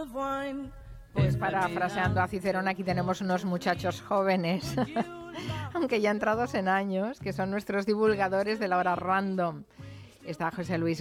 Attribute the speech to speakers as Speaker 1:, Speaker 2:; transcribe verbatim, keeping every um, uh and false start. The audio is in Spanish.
Speaker 1: Pues parafraseando a Cicerón, aquí tenemos unos muchachos jóvenes, aunque ya entrados en años, que son nuestros divulgadores de la hora random. Está José Luis